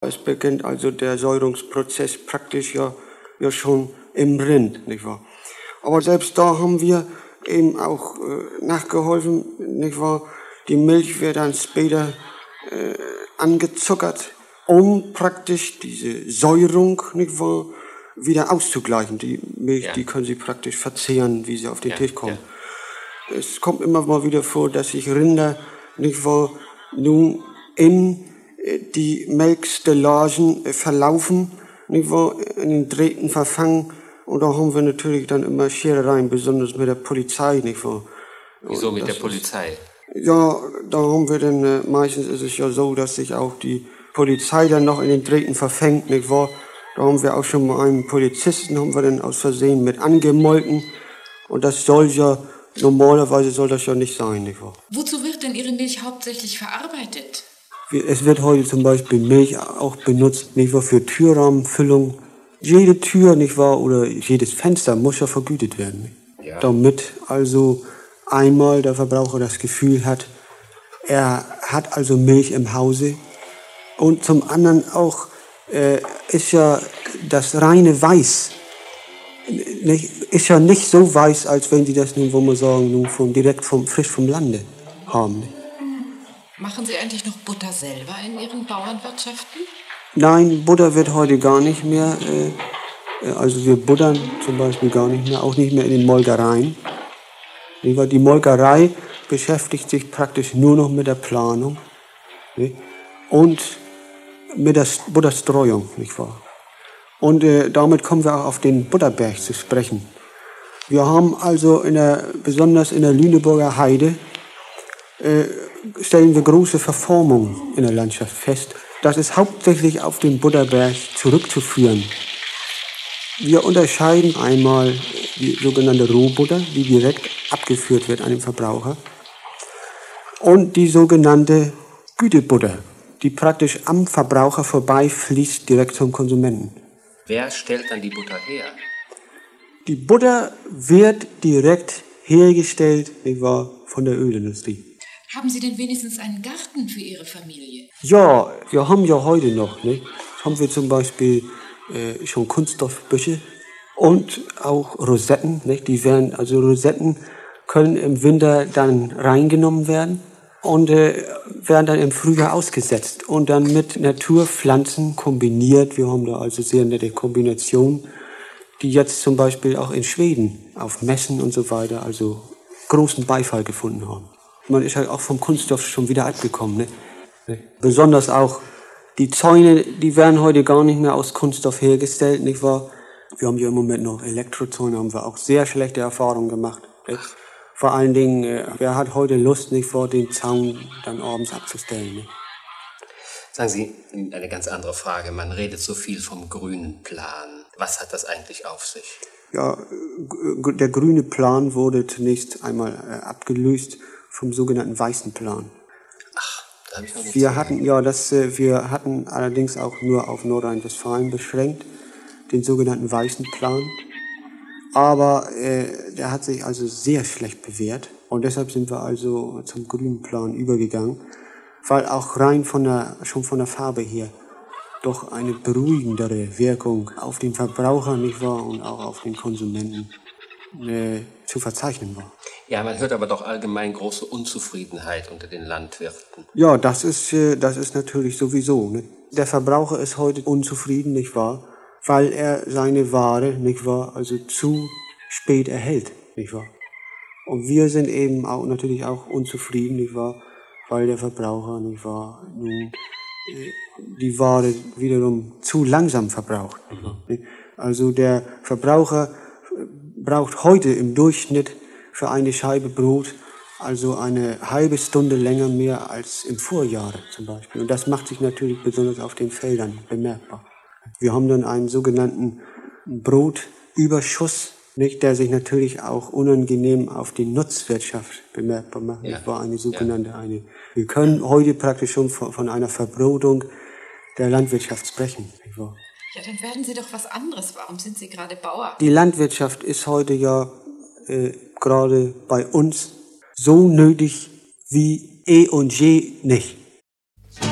es beginnt also der Säuerungsprozess praktisch ja schon im Rind, nicht wahr? Aber selbst da haben wir eben auch nachgeholfen, nicht wahr? Die Milch wird dann später angezuckert, um praktisch diese Säuerung, nicht wahr, wieder auszugleichen. Die Milch, die können Sie praktisch verzehren, wie sie auf den Tisch kommt. Ja. Es kommt immer mal wieder vor, dass sich Rinder, nicht wahr, nun in die Melkstellagen verlaufen, nicht wahr, in den Drähten verfangen. Und da haben wir natürlich dann immer Scherereien, besonders mit der Polizei, nicht wahr. Wieso mit der Polizei? Ja, da haben wir dann, meistens ist es ja so, dass sich auch die Polizei dann noch in den Drähten verfängt, nicht wahr. Da haben wir auch schon mal einen Polizisten, haben wir dann aus Versehen mit angemolken. Und das soll ja, normalerweise soll das ja nicht sein, nicht wahr. Wozu wird denn Ihre Milch hauptsächlich verarbeitet? Es wird heute zum Beispiel Milch auch benutzt, nicht wahr, für Türrahmenfüllung. Jede Tür, nicht wahr, oder jedes Fenster muss ja vergütet werden. Ja. Damit also einmal der Verbraucher das Gefühl hat, er hat also Milch im Hause. Und zum anderen auch ist ja das reine Weiß, ist ja nicht so weiß, als wenn Sie das nun, wo man sagen, nun direkt frisch vom Lande haben. Machen Sie eigentlich noch Butter selber in Ihren Bauernwirtschaften? Nein, Butter wird heute gar nicht mehr, also wir buttern zum Beispiel gar nicht mehr, auch nicht mehr in den Molkereien. Die Molkerei beschäftigt sich praktisch nur noch mit der Planung und mit der Butterstreuung, nicht wahr? Und damit kommen wir auch auf den Butterberg zu sprechen. Wir haben also besonders in der Lüneburger Heide, stellen wir große Verformungen in der Landschaft fest. Das ist hauptsächlich auf den Butterberg zurückzuführen. Wir unterscheiden einmal die sogenannte Rohbutter, die direkt abgeführt wird an den Verbraucher, und die sogenannte Gütebutter, die praktisch am Verbraucher vorbeifließt, direkt zum Konsumenten. Wer stellt dann die Butter her? Die Butter wird direkt hergestellt, nicht wahr, von der Ölindustrie. Haben Sie denn wenigstens einen Garten für Ihre Familie? Ja, wir haben ja heute noch, nicht? Haben wir zum Beispiel schon Kunststoffbüsche und auch Rosetten, nicht? Also Rosetten können im Winter dann reingenommen werden und werden dann im Frühjahr ausgesetzt und dann mit Naturpflanzen kombiniert. Wir haben da also sehr nette Kombinationen, die jetzt zum Beispiel auch in Schweden auf Messen und so weiter also großen Beifall gefunden haben. Man ist halt auch vom Kunststoff schon wieder abgekommen. Ne? Besonders auch die Zäune, die werden heute gar nicht mehr aus Kunststoff hergestellt, nicht wahr? Wir haben ja im Moment noch Elektrozäune, haben wir auch sehr schlechte Erfahrungen gemacht. Nicht? Vor allen Dingen, wer hat heute Lust, nicht wahr, den Zaun dann abends abzustellen? Ne? Sagen Sie, eine ganz andere Frage. Man redet so viel vom grünen Plan. Was hat das eigentlich auf sich? Ja, der grüne Plan wurde zunächst einmal abgelöst vom sogenannten weißen Plan. Ach, da habe ich noch nicht wir hatten allerdings auch nur auf Nordrhein-Westfalen beschränkt, den sogenannten weißen Plan. Aber der hat sich also sehr schlecht bewährt und deshalb sind wir also zum grünen Plan übergegangen, weil auch rein schon von der Farbe her doch eine beruhigendere Wirkung auf den Verbraucher, nicht wahr, und auch auf den Konsumenten zu verzeichnen war. Ja, man hört aber doch allgemein große Unzufriedenheit unter den Landwirten. Ja, das ist natürlich sowieso. Ne? Der Verbraucher ist heute unzufrieden, nicht wahr? Weil er seine Ware, nicht wahr, also zu spät erhält, nicht wahr? Und wir sind eben auch natürlich auch unzufrieden, nicht wahr? Weil der Verbraucher, nicht wahr, nun die Ware wiederum zu langsam verbraucht. Mhm. Also der Verbraucher braucht heute im Durchschnitt für eine Scheibe Brot also eine halbe Stunde länger mehr als im Vorjahr zum Beispiel. Und das macht sich natürlich besonders auf den Feldern bemerkbar. Wir haben dann einen sogenannten Brotüberschuss, nicht, der sich natürlich auch unangenehm auf die Nutzwirtschaft bemerkbar macht. Das war eine sogenannte wir können heute praktisch schon von einer Verbrotung der Landwirtschaft sprechen. Ja, dann werden Sie doch was anderes. Warum sind Sie gerade Bauer? Die Landwirtschaft ist heute ja gerade bei uns so nötig wie eh und je nicht.